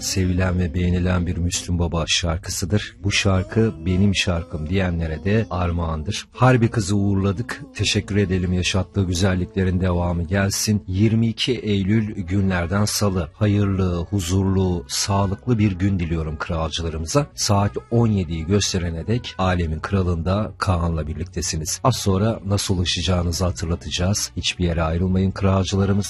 sevilen ve beğenilen bir Müslüm Baba şarkısıdır. Bu şarkı benim şarkım diyenlere de armağandır. Harbi kızı uğurladık. Teşekkür edelim, yaşattığı güzelliklerin devamı gelsin. 22 Eylül günlerden salı. Hayırlı, huzurlu, sağlıklı bir gün diliyorum kralcılarımıza. Saat 17'yi gösterene dek Alemin Kralı'nda Kaan'la birliktesiniz. Az sonra nasıl ulaşacağınızı hatırlatacağız. Hiçbir yere ayrılmayın kralcılarımız.